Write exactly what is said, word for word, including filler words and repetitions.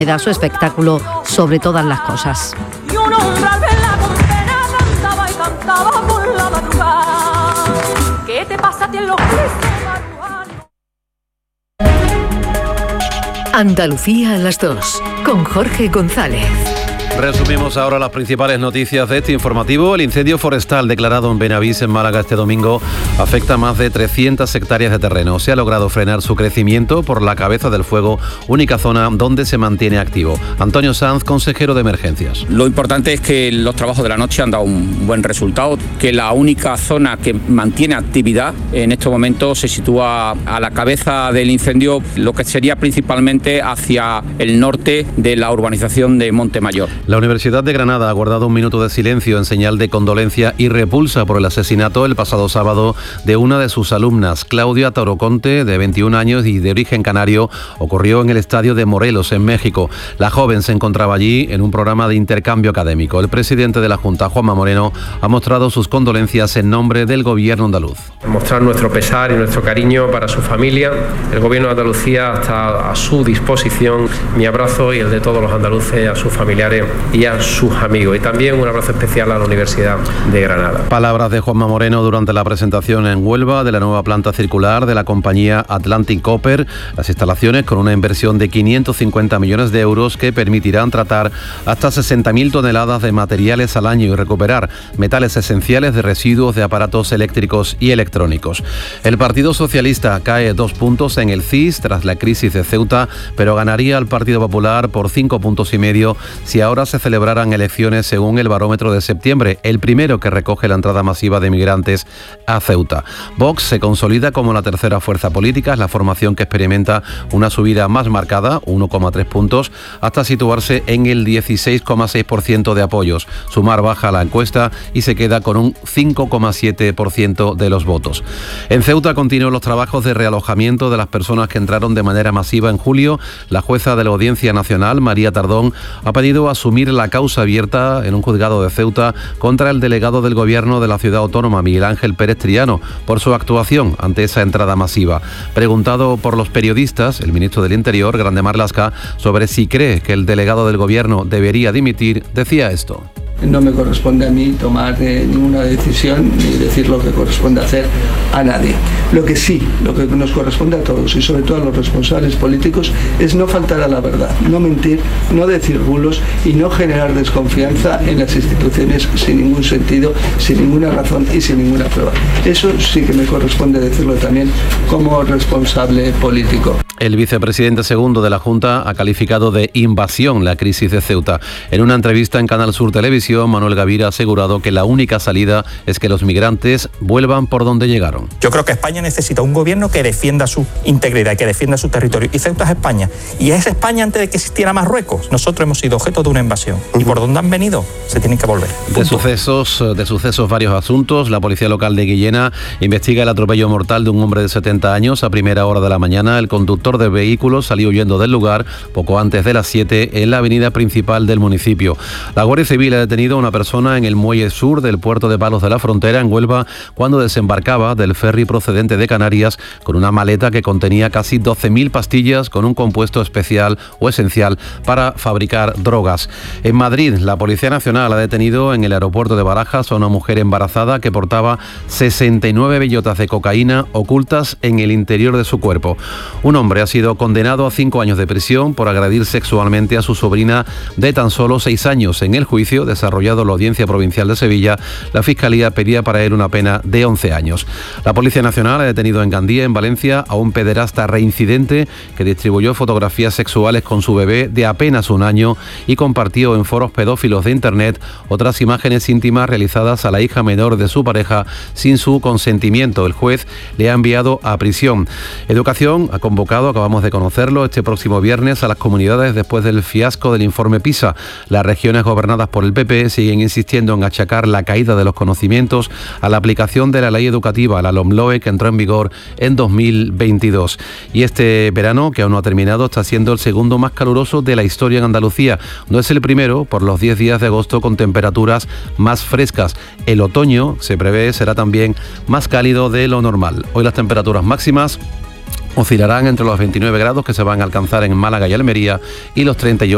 da su espectáculo sobre todas las cosas. ¿Qué te pasa a ti en los Andalucía a las dos, con Jorge González. Resumimos ahora las principales noticias de este informativo. El incendio forestal declarado en Benavís, en Málaga, este domingo afecta a más de trescientas hectáreas de terreno. Se ha logrado frenar su crecimiento por la cabeza del fuego, única zona donde se mantiene activo. Antonio Sanz, consejero de emergencias. Lo importante es que los trabajos de la noche han dado un buen resultado, que la única zona que mantiene actividad en estos momentos se sitúa a la cabeza del incendio, lo que sería principalmente hacia el norte de la urbanización de Montemayor. La Universidad de Granada ha guardado un minuto de silencio en señal de condolencia y repulsa por el asesinato el pasado sábado de una de sus alumnas, Claudia Toroconte, de veintiún años y de origen canario. Ocurrió en el estadio de Morelos, en México. La joven se encontraba allí en un programa de intercambio académico. El presidente de la Junta, Juanma Moreno, ha mostrado sus condolencias en nombre del gobierno andaluz. Mostrar nuestro pesar y nuestro cariño para su familia. El gobierno de Andalucía está a su disposición. Mi abrazo y el de todos los andaluces, a sus familiares y a sus amigos. Y también un abrazo especial a la Universidad de Granada. Palabras de Juanma Moreno durante la presentación en Huelva de la nueva planta circular de la compañía Atlantic Copper. Las instalaciones, con una inversión de quinientos cincuenta millones de euros, que permitirán tratar hasta sesenta mil toneladas de materiales al año y recuperar metales esenciales de residuos de aparatos eléctricos y electrónicos. El Partido Socialista cae dos puntos en el C I S tras la crisis de Ceuta, pero ganaría al Partido Popular por cinco puntos y medio si ahora se celebraran elecciones según el barómetro de septiembre, el primero que recoge la entrada masiva de migrantes a Ceuta. Vox se consolida como la tercera fuerza política, es la formación que experimenta una subida más marcada, uno coma tres puntos, hasta situarse en el dieciséis coma seis por ciento de apoyos. Sumar baja la encuesta y se queda con un cinco coma siete por ciento de los votos. En Ceuta continúan los trabajos de realojamiento de las personas que entraron de manera masiva en julio. La jueza de la Audiencia Nacional, María Tardón, ha pedido asumir la causa abierta en un juzgado de Ceuta contra el delegado del gobierno de la ciudad autónoma, Miguel Ángel Pérez Triano, por su actuación ante esa entrada masiva. Preguntado por los periodistas, el ministro del Interior, Grande Marlaska, sobre si cree que el delegado del gobierno debería dimitir, decía esto. No me corresponde a mí tomar eh, ninguna decisión ni decir lo que corresponde hacer a nadie. Lo que sí, lo que nos corresponde a todos y sobre todo a los responsables políticos es no faltar a la verdad, no mentir, no decir bulos y no generar desconfianza en las instituciones sin ningún sentido, sin ninguna razón y sin ninguna prueba. Eso sí que me corresponde decirlo también como responsable político. El vicepresidente segundo de la Junta ha calificado de invasión la crisis de Ceuta. En una entrevista en Canal Sur Televisión, Manuel Gavira ha asegurado que la única salida es que los migrantes vuelvan por donde llegaron. Yo creo que España necesita un gobierno que defienda su integridad, que defienda su territorio. Y Ceuta es España. Y es España antes de que existiera Marruecos. Nosotros hemos sido objeto de una invasión. Y por donde han venido, se tienen que volver. De sucesos, de sucesos varios asuntos. La policía local de Guillena investiga el atropello mortal de un hombre de setenta años a primera hora de la mañana. El conductor de vehículos salió huyendo del lugar poco antes de las siete en la avenida principal del municipio. La Guardia Civil ha detenido a una persona en el muelle sur del puerto de Palos de la Frontera, en Huelva, cuando desembarcaba del ferry procedente de Canarias con una maleta que contenía casi doce mil pastillas con un compuesto especial o esencial para fabricar drogas. En Madrid, la Policía Nacional ha detenido en el aeropuerto de Barajas a una mujer embarazada que portaba sesenta y nueve bellotas de cocaína ocultas en el interior de su cuerpo. Un hombre ha sido condenado a cinco años de prisión por agredir sexualmente a su sobrina de tan solo seis años. En el juicio desarrollado en la Audiencia Provincial de Sevilla, la Fiscalía pedía para él una pena de once años. La Policía Nacional ha detenido en Gandía, en Valencia, a un pederasta reincidente que distribuyó fotografías sexuales con su bebé de apenas un año y compartió en foros pedófilos de Internet otras imágenes íntimas realizadas a la hija menor de su pareja sin su consentimiento. El juez le ha enviado a prisión. Educación ha convocado, acabamos de conocerlo, este próximo viernes a las comunidades después del fiasco del informe PISA. Las regiones gobernadas por el P P siguen insistiendo en achacar la caída de los conocimientos a la aplicación de la ley educativa, la LOMLOE, que entró en vigor en dos mil veintidós. Y este verano, que aún no ha terminado, está siendo el segundo más caluroso de la historia en Andalucía. No es el primero por los diez días de agosto con temperaturas más frescas. El otoño, se prevé, será también más cálido de lo normal. Hoy las temperaturas máximas oscilarán entre los veintinueve grados que se van a alcanzar en Málaga y Almería y los treinta y ocho